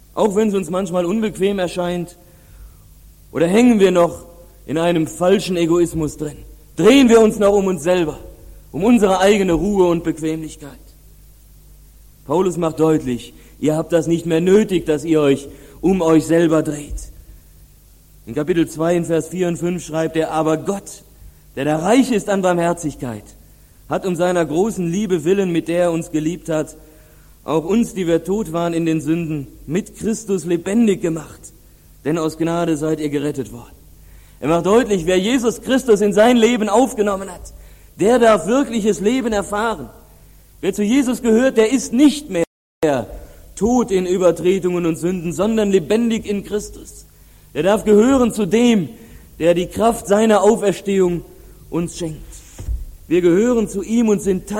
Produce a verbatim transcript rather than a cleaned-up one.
auch wenn es uns manchmal unbequem erscheint? Oder hängen wir noch in einem falschen Egoismus drin? Drehen wir uns noch um uns selber, um unsere eigene Ruhe und Bequemlichkeit? Paulus macht deutlich, ihr habt das nicht mehr nötig, dass ihr euch um euch selber dreht. In Kapitel zwei, in Vers vier und fünf schreibt er, aber Gott, der da reich ist an Barmherzigkeit, hat um seiner großen Liebe willen, mit der er uns geliebt hat, auch uns, die wir tot waren in den Sünden, mit Christus lebendig gemacht. Denn aus Gnade seid ihr gerettet worden. Er macht deutlich, wer Jesus Christus in sein Leben aufgenommen hat, der darf wirkliches Leben erfahren. Wer zu Jesus gehört, der ist nicht mehr tot in Übertretungen und Sünden, sondern lebendig in Christus. Der darf gehören zu dem, der die Kraft seiner Auferstehung uns schenkt. Wir gehören zu ihm und sind Teil